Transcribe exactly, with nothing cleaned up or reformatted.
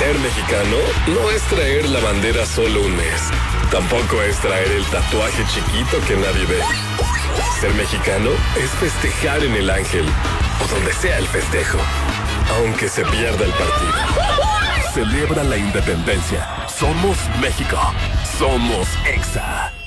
Ser mexicano no es traer la bandera solo un mes. Tampoco es traer el tatuaje chiquito que nadie ve. Ser mexicano es festejar en el Ángel o donde sea el festejo, aunque se pierda el partido. Celebra la independencia. Somos México. Somos Exa.